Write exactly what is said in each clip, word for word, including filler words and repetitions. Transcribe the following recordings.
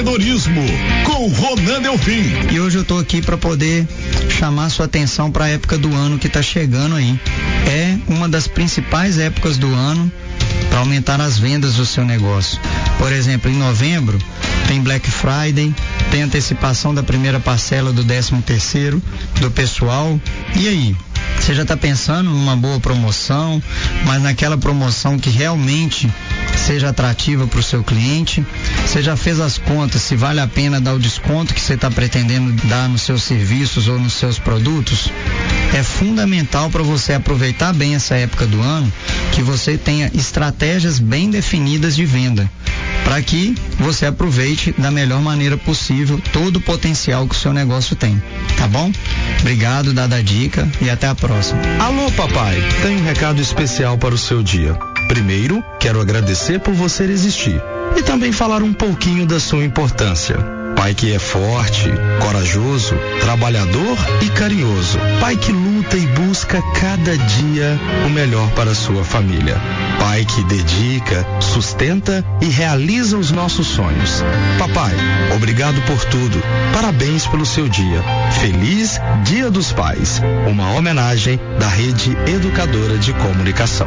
Empreendedorismo com Ronan Delfim. E hoje eu tô aqui para poder chamar sua atenção para a época do ano que tá chegando aí. É uma das principais épocas do ano para aumentar as vendas do seu negócio. Por exemplo, em novembro tem Black Friday, tem antecipação da primeira parcela do décimo terceiro do pessoal. E aí? Você já está pensando numa boa promoção, mas naquela promoção que realmente seja atrativa para o seu cliente? Você já fez as contas se vale a pena dar o desconto que você está pretendendo dar nos seus serviços ou nos seus produtos? É fundamental para você aproveitar bem essa época do ano que você tenha estratégias bem definidas de venda, para que você aproveite da melhor maneira possível todo o potencial que o seu negócio tem, tá bom? Obrigado, dada a dica, e até a próxima. Alô, papai, tenho um recado especial para o seu dia. Primeiro, quero agradecer por você existir e também falar um pouquinho da sua importância. Pai que é forte, corajoso, trabalhador e carinhoso. Pai que luta e busca cada dia o melhor para a sua família. Pai que dedica, sustenta e realiza os nossos sonhos. Papai, obrigado por tudo. Parabéns pelo seu dia. Feliz Dia dos Pais. Uma homenagem da Rede Educadora de Comunicação.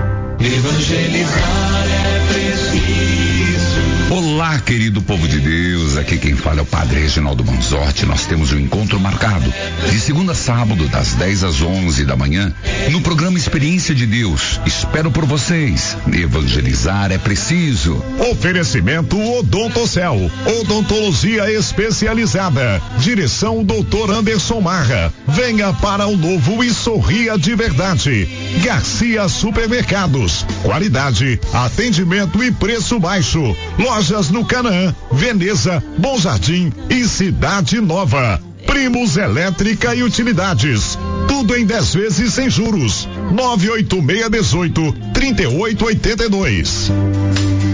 Evangelizar é preciso. Olá, querido povo de Deus, aqui quem fala é o Padre Reginaldo Manzotti. Nós temos um encontro marcado de segunda a sábado, das dez às onze da manhã, no programa Experiência de Deus. Espero por vocês. Evangelizar é preciso. Oferecimento Odontocel, odontologia especializada. Direção doutor Anderson Marra. Venha para o novo e sorria de verdade. Garcia Supermercados, qualidade, atendimento e preço baixo. Lojas no Canaã, Veneza, Bom Jardim e Cidade Nova. Primos Elétrica e Utilidades. Tudo em dez vezes sem juros. nove oito seis um oito, três oito oito dois.